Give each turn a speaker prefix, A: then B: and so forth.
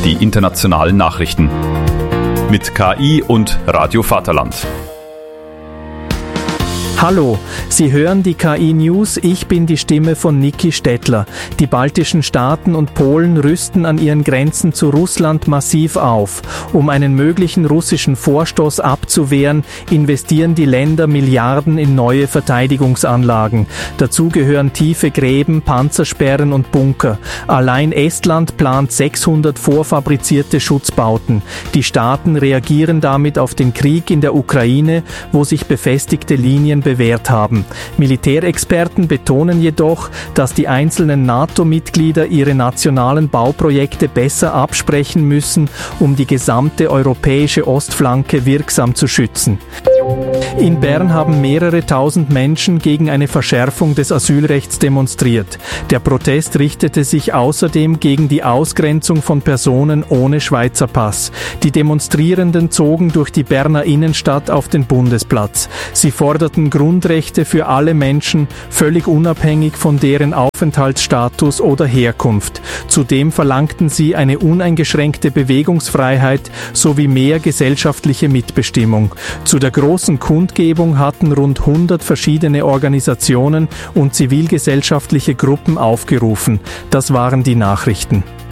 A: die internationalen Nachrichten. Mit KI und Radio Vaterland.
B: Hallo, Sie hören die KI News, ich bin die Stimme von Niki Stettler. Die baltischen Staaten und Polen rüsten an ihren Grenzen zu Russland massiv auf. Um einen möglichen russischen Vorstoß abzuwehren, investieren die Länder Milliarden in neue Verteidigungsanlagen. Dazu gehören tiefe Gräben, Panzersperren und Bunker. Allein Estland plant 600 vorfabrizierte Schutzbauten. Die Staaten reagieren damit auf den Krieg in der Ukraine, wo sich befestigte Linien bewährt haben. Militärexperten betonen jedoch, dass die einzelnen NATO-Mitglieder ihre nationalen Bauprojekte besser absprechen müssen, um die gesamte europäische Ostflanke wirksam zu schützen. In Bern haben mehrere tausend Menschen gegen eine Verschärfung des Asylrechts demonstriert. Der Protest richtete sich außerdem gegen die Ausgrenzung von Personen ohne Schweizer Pass. Die Demonstrierenden zogen durch die Berner Innenstadt auf den Bundesplatz. Sie forderten Grundrechte für alle Menschen, völlig unabhängig von deren Aufenthaltsstatus oder Herkunft. Zudem verlangten sie eine uneingeschränkte Bewegungsfreiheit sowie mehr gesellschaftliche Mitbestimmung. Zu der großen Kundgebung hatten rund 100 verschiedene Organisationen und zivilgesellschaftliche Gruppen aufgerufen. Das waren die Nachrichten.